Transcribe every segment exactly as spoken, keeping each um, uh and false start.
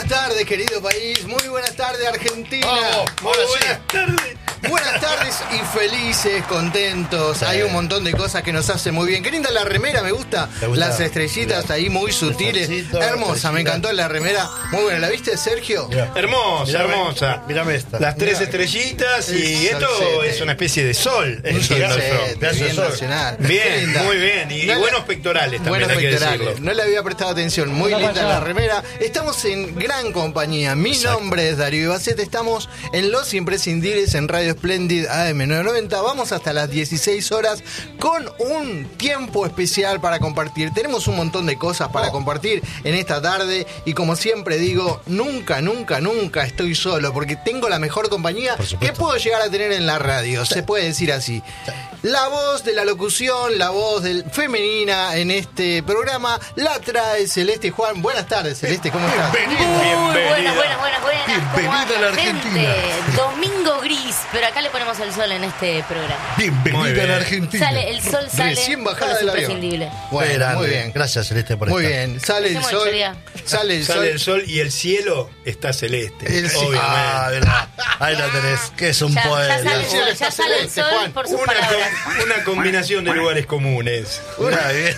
buenas tardes, querido país. Muy buenas tardes, Argentina. Vamos, Muy buenas tardes. Buenas tardes y felices, contentos. Sí. Hay un montón de cosas que nos hacen muy bien. Qué linda la remera, me gusta. Las estrellitas ahí muy sutiles. Hermosa, me encantó la remera. Muy buena, ¿la viste, Sergio? Mirá. Hermosa, mirame, hermosa. Mírame esta. Las tres Mirá. estrellitas y esto solcete. Es una especie de sol. Un Entiendo solcete, yo. bien Sol. nacional. Bien, muy bien. Y, No y le- buenos pectorales también, Buenos hay que pectorales. decirlo. No le había prestado atención. Muy linda la remera. Estamos en gran compañía. Mi Exacto. nombre es Darío Ibacet. Estamos en Los Imprescindibles en Radio Splendid A M novecientos noventa. Vamos hasta las dieciséis horas con un tiempo especial para compartir. Tenemos un montón de cosas para Oh. compartir en esta tarde. Y como siempre digo, nunca, nunca, nunca estoy solo. Porque tengo la mejor compañía que puedo llegar a tener en la radio. Se puede decir así. La voz de la locución, la voz del femenina en este programa la trae Celeste Juan. Buenas tardes, Celeste, ¿cómo estás? Bienvenida. Muy Bienvenida. buenas, buenas, buenas, buenas. Bienvenida ¿Cómo anda, a la Argentina. gente? Domingo gris, pero acá le ponemos el sol en este programa. Muy Bienvenida bien. a la Argentina. Sale, el sol sale Recién con bajada los del avión. imprescindibles. Bueno, Grande. muy bien. Gracias, Celeste, por Muy estar. bien, sale el Hacemos sol. historia. Sale el sol. Sale el sol y el cielo está celeste. El cielo. obviamente. Ah, verdad. Ahí la tenés. Que es un Ya, ya poeta. sale el El cielo sol, está ya sale el celeste, sol Juan. por sus Una, palabras. com- una combinación de lugares comunes. Una bien.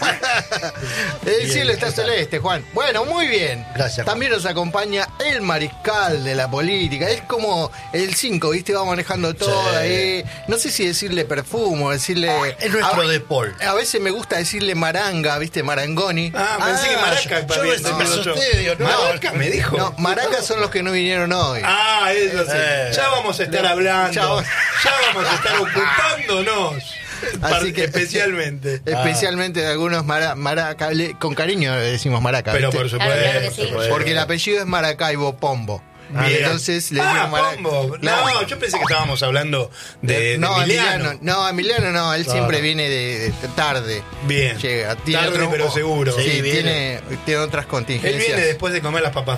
El Bien, cielo está celeste, Juan. Bueno, muy bien. Gracias, Juan. También nos acompaña el mariscal de la política. Es como el cinco, ¿viste? Va manejando todo Sí. ahí. No sé si decirle perfumo, decirle. Es nuestro a, de Paul. A veces me gusta decirle maranga, ¿viste? Marangoni. Ah, pensé que Maraca. yo también, me- no, me yo- asusté, digo, no. Maraca me dijo. No, maracas son los que no vinieron hoy. Ah, eso sí. Eh. Ya vamos a estar hablando. Ya Ya, vamos- vamos a estar ocupándonos. Así que- especialmente. Especialmente de algunos mara, maraca, le- con cariño le decimos maraca. Pero ¿viste? por supuesto. Claro, claro que sí. por supuesto. Porque el apellido es Maracaibo Pombo. Ah, Y mira. entonces le ah, decimos Maraca. Pombo. Claro. No, yo pensé que estábamos hablando de, de no, Emiliano. Emiliano. No, Emiliano no, él Claro. siempre viene de, de tarde. Bien. Llega, Tarde, pero seguro. Sí, Sí, tiene, viene. tiene otras Él contingencias. viene después de comer las papas